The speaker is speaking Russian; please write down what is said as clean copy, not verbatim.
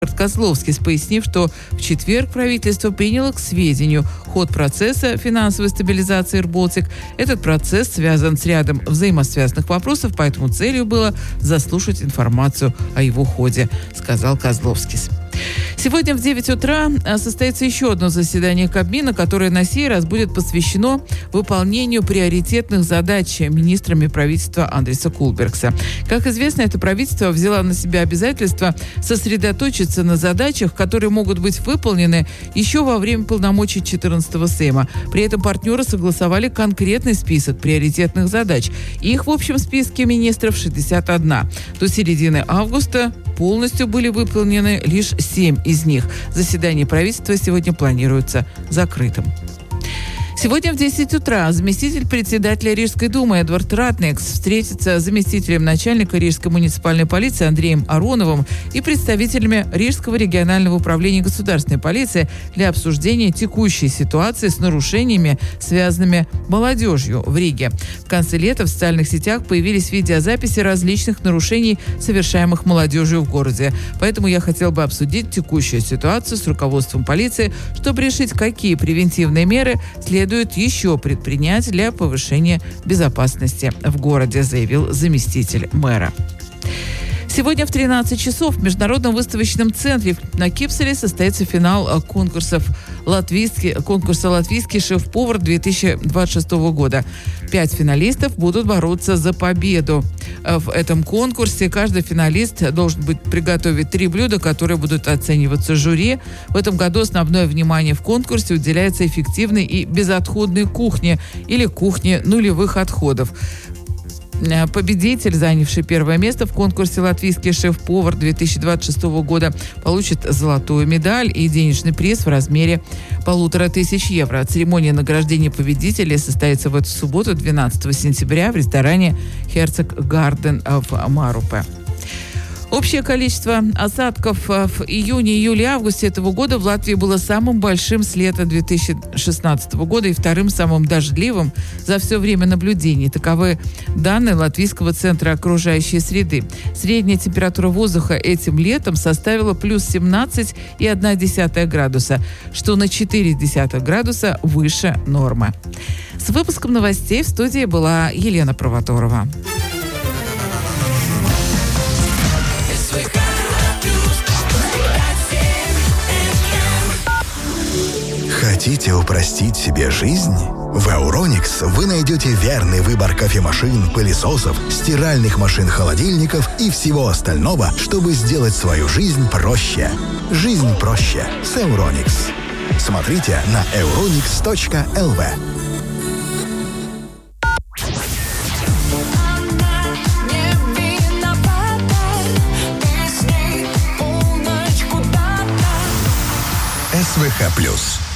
Козловский, пояснив, что в четверг правительство приняло к сведению ход процесса финансовой стабилизации РБОЛТИК. Этот процесс связан с рядом взаимосвязанных вопросов, поэтому целью было заслушать информацию о его ходе, сказал Козловский. Сегодня в 9 утра состоится еще одно заседание Кабмина, которое на сей раз будет посвящено выполнению приоритетных задач министрами правительства Андриса Кулбергса. Как известно, это правительство взяло на себя обязательство сосредоточиться на задачах, которые могут быть выполнены еще во время полномочий 14-го Сейма. При этом партнеры согласовали конкретный список приоритетных задач. Их в общем списке министров 61. До середины августа полностью были выполнены лишь 7 из них. Заседание правительства сегодня планируется закрытым. Сегодня в 10 утра заместитель председателя Рижской думы Эдвард Ратникс встретится с заместителем начальника Рижской муниципальной полиции Андреем Ароновым и представителями Рижского регионального управления государственной полиции для обсуждения текущей ситуации с нарушениями, связанными с молодежью в Риге. В конце лета в социальных сетях появились видеозаписи различных нарушений, совершаемых молодежью в городе. Поэтому я хотел бы обсудить текущую ситуацию с руководством полиции, чтобы решить, какие превентивные меры следует еще предпринять для повышения безопасности в городе, заявил заместитель мэра. Сегодня в 13 часов в Международном выставочном центре на Кипселе состоится финал конкурса «Латвийский шеф-повар» 2026 года. 5 финалистов будут бороться за победу. В этом конкурсе каждый финалист должен приготовить 3 блюда, которые будут оцениваться жюри. В этом году основное внимание в конкурсе уделяется эффективной и безотходной кухне или кухне нулевых отходов. Победитель, занявший первое место в конкурсе «Латвийский шеф-повар» 2026 года, получит золотую медаль и денежный приз в размере 1500 евро. Церемония награждения победителей состоится в эту субботу, 12 сентября, в ресторане «Херцог Гарден» в Марупе. Общее количество осадков в июне, июле и августе этого года в Латвии было самым большим с лета 2016 года и вторым самым дождливым за все время наблюдений. Таковы данные Латвийского центра окружающей среды. Средняя температура воздуха этим летом составила плюс 17,1 градуса, что на 0,4 градуса выше нормы. С выпуском новостей в студии была Елена Провоторова. Хотите упростить себе жизнь? В Euronix вы найдете верный выбор кофемашин, пылесосов, стиральных машин-холодильников и всего остального, чтобы сделать свою жизнь проще. Жизнь проще с Euronix. Смотрите на euronix.lv. СВХ+.